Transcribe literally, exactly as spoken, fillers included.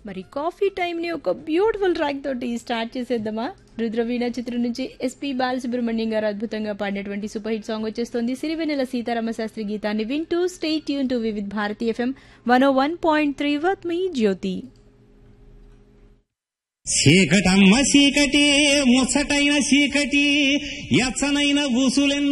మరి కాఫీ టైంని ఒక బ్యూటిఫుల్ ట్రాక్ తోటి స్టార్ట్ చేసేద్దామా. రుద్రవీణ చిత్రం నుంచి ఎస్పీ బాలసుబ్రహ్మణ్యం గారు అద్భుతంగా పాడినటువంటి సూపర్ హిట్ సాంగ్ వచ్చేస్తుంది. సిరివెన్నెల సీతారామ శాస్త్రి గీతాన్ని వింటూ stay tune to Vividh Bharati FM one oh one point three with me జ్యోతి. చీకటమ్మ చీకటి ముచ్చటైన చీకటి ఎచ్చనైన ఊసులెన్నో